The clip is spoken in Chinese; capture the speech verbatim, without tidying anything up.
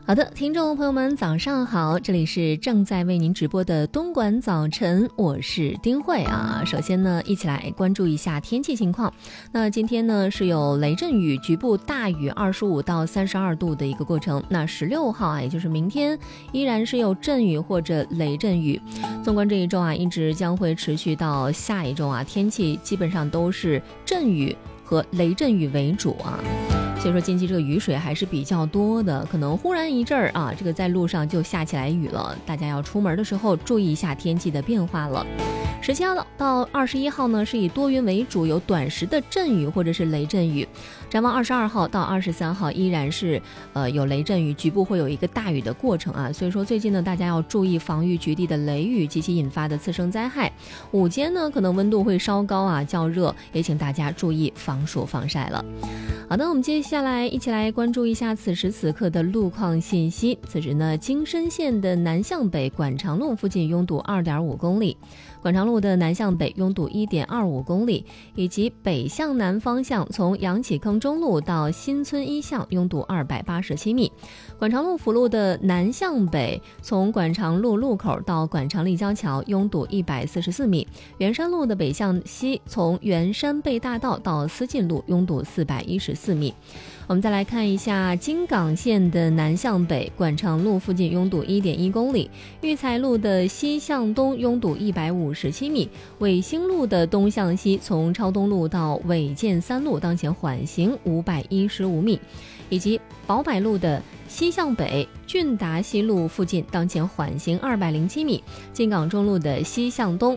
好的，听众朋友们早上好，这里是正在为您直播的东莞早晨，我是丁慧啊。首先呢，一起来关注一下天气情况。那今天呢是有雷阵雨，局部大雨，二十五到三十二度的一个过程。那十六号啊，也就是明天依然是有阵雨或者雷阵雨。纵观这一周啊，一直将会持续到下一周啊，天气基本上都是阵雨和雷阵雨为主啊。所以说近期这个雨水还是比较多的，可能忽然一阵儿啊，这个在路上就下起来雨了，大家要出门的时候注意一下天气的变化了。十七号到二十一号呢，是以多云为主，有短时的阵雨或者是雷阵雨。展望二十二号到二十三号依然是呃有雷阵雨，局部会有一个大雨的过程啊。所以说最近呢，大家要注意防御局地的雷雨及其引发的次生灾害。午间呢，可能温度会稍高啊，较热，也请大家注意防暑防晒了。好的，我们接下来一起来关注一下此时此刻的路况信息。此时呢，京深线的南向北管长路附近拥堵 二点五公里，管长路的南向北拥堵 一点二五公里，以及北向南方向从杨启坑中路到新村一巷拥堵二百八十七米。管长路辅路的南向北从管长路路口到管长立交桥拥堵一百四十四米。圆山路的北向西从圆山贝大道到思进路拥堵四百一十四米。我们再来看一下京港线的南向北管长路附近拥堵 一点一公里，育才路的西向东拥堵一百五十七米，纬兴路的东向西从超东路到纬建三路当前缓行五百一十五米，以及宝柏路的西向北俊达西路附近当前缓行二百零七米，京港中路的西向东